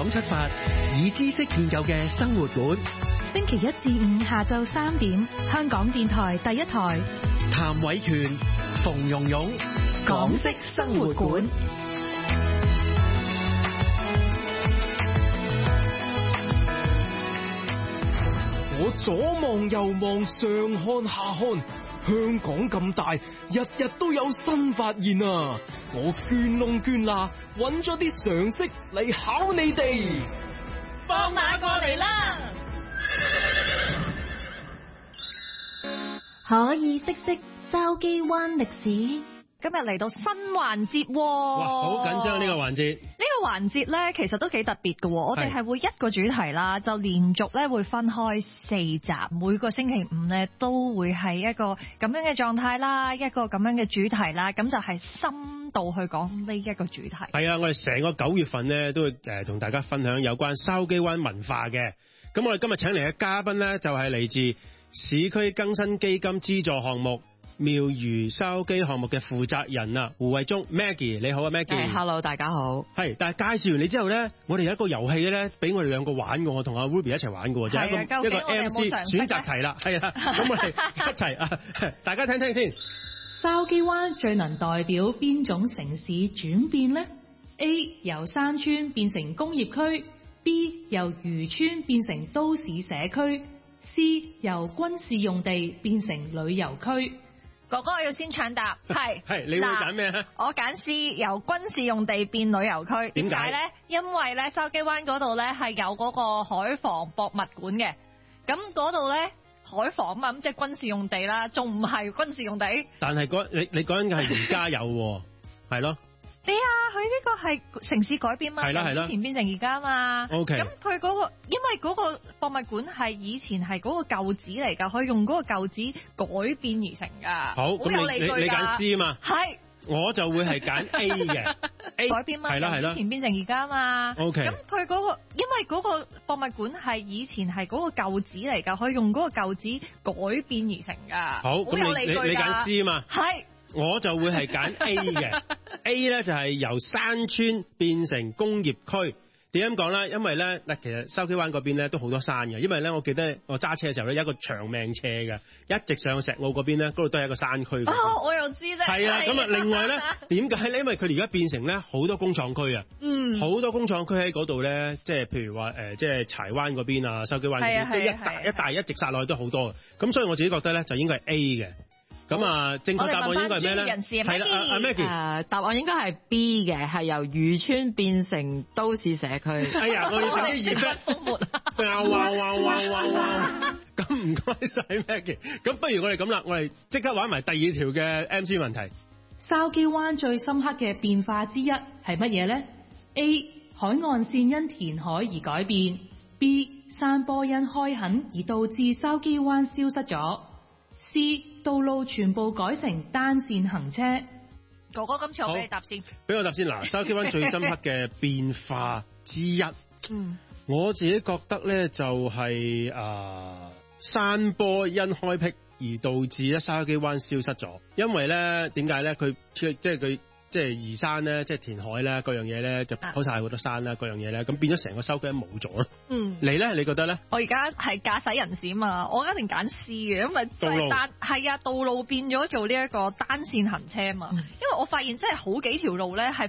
7以知識建構嘅生活館。 星期1至5下晝3點，香港電台第一台。 譚偉權、馮蓉蓉，港式生活館。 我左望右望，上看下看，香港咁大，日日都有新發現啊！我捐窿捐罅，揾咗啲常識嚟考你哋。 放馬過嚟啦！ 可以識識筲箕灣歷史。 今日嚟到新環節喎， 哇，好緊張呢個環節。 呢個環節咧，其實都幾特別嘅。我哋係會一個主題啦，就連續咧會分開4集，每個星期5咧都會係一個咁樣嘅狀態啦，一個咁樣嘅主題啦，咁就係深度去講呢一個主題。 係啊，我哋成個9月份咧都會同大家分享有關筲箕灣文化嘅。咁我哋今日請嚟嘅嘉賓咧就係嚟自市區更新基金資助項目廟宇筲箕項目嘅負責人啊，胡慧中 Maggie， 你好啊 Maggie。Hello， 大家好。 係，但係介紹完你之後咧，我哋有一個遊戲咧，俾我哋兩個玩過，我同阿 Ruby 一齊玩過，就係一個 MC 選擇題啦。係啊，咁我哋一齊啊，大家聽聽先。 筲箕灣最能代表邊種城市轉變呢？ A 由山村變成工業區， B 由漁村變成都市社區， C 由軍事用地變成旅遊區。 哥哥，我要先搶答，係係，你會揀咩咧？ 我揀 C， 由軍事用地變旅遊區。點解咧？因為咧筲箕灣嗰度咧係有嗰個海防博物館嘅，咁嗰度咧海防嘛，咁即係軍事用地啦，仲唔係軍事用地？ 但係你講緊嘅係而家有喎，係咯。 佢呢個係城市改變嘛，由以前變成而家嘛。 OK， 咁佢嗰個因為嗰個博物館係以前係嗰個舊址嚟㗎，可以用嗰個舊址改變而成㗎。 好，咁你揀 C 嘛？ 係， 我就會係揀 A 嘅。A 改變嘛，由以前變成而家嘛。 OK， 咁佢嗰個因為嗰個博物館係以前係嗰個舊址嚟㗎，可以用嗰個舊址改變而成㗎。 好，咁你揀 C 嘛？ 係。 我就會係揀 A 嘅。A 咧就係由山村變成工業區。點樣講咧？因為咧嗱，其實筲箕灣嗰邊咧都好多山嘅。因為咧，我記得我揸車嘅時候咧，有一個長命斜嘅，一直上石澳嗰邊咧，嗰度都係一個山區。 我又知啫。 係啊，咁啊，另外咧，點解咧？因為佢哋而家變成咧好多工廠區啊。好多工廠區喺嗰度咧，即係譬如話即係柴灣嗰邊啊，筲箕灣嗰邊都一帶一直殺落去都好多嘅。咁所以我自己覺得咧，就應該係 A 嘅。咁啊，正確答案應該係咩咧？係啦，阿 Maggie， 答案應該係 B 嘅，係由漁村變成都市社區。 哎呀，我要整啲熱血風沫。哇！咁唔該晒 Maggie。咁不如我哋咁啦，我哋即刻玩埋第2條嘅 MC 問題。 筲箕灣最深刻嘅變化之一係乜嘢呢？ A 海岸線因填海而改變， B 山坡因開墾而導致筲箕灣消失咗， C 道路全部改成單線行車。 哥哥，今次我俾你答先。 俾我答先。嗱，筲箕灣最深刻嘅變化之一，我自己覺得咧就係山坡因開闢而導致咧筲箕灣消失咗。因為咧點解咧？佢即係移山咧，即係填海咧，各樣嘢咧就拋晒好多山啦，各樣嘢咧，咁變咗成個筲箕冇咗咯。你咧，你覺得咧？ 我而家係駕駛人士啊嘛，我一定揀 C 嘅，因為即係道路變咗做呢一個單線行車啊嘛。因為我發現真係好幾條路咧係